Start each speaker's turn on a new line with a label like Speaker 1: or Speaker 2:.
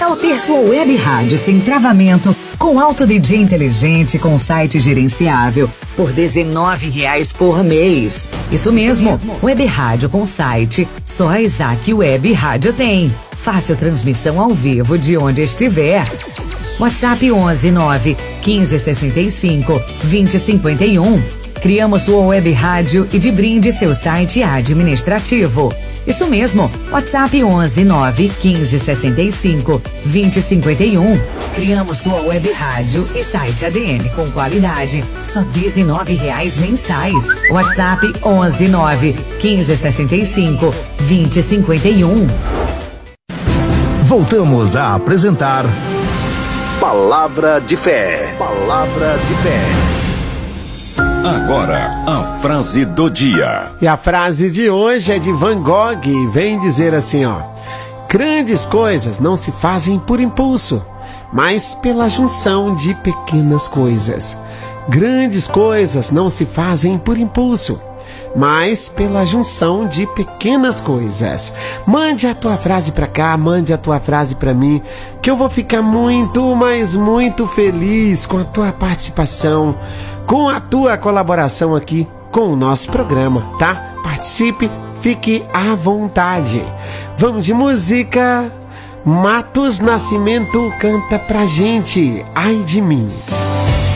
Speaker 1: tal ter sua web rádio sem travamento, com Auto DJ inteligente, com site gerenciável, por R$19 por mês? Isso mesmo, web rádio com site, só a Isaac Web Rádio tem. Fácil transmissão ao vivo de onde estiver. WhatsApp 11 9 15 65 20 51. Criamos sua web rádio e de brinde seu site administrativo. Isso mesmo, WhatsApp 11 9 15 65 20 51. Criamos sua web rádio e site ADM com qualidade, só R$19 mensais. WhatsApp 11 9 15 65 20 51.
Speaker 2: Voltamos a apresentar Palavra de Fé. Palavra de Fé.
Speaker 3: Agora, a frase do dia.
Speaker 4: E a frase de hoje é de Van Gogh e vem dizer assim, ó: grandes coisas não se fazem por impulso, mas pela junção de pequenas coisas. Grandes coisas não se fazem por impulso, mas pela junção de pequenas coisas. Mande a tua frase pra cá, mande a tua frase pra mim, que eu vou ficar muito, mas muito feliz com a tua participação, com a tua colaboração aqui com o nosso programa, tá? Participe, fique à vontade. Vamos de música. Matos Nascimento canta pra gente, Ai de Mim.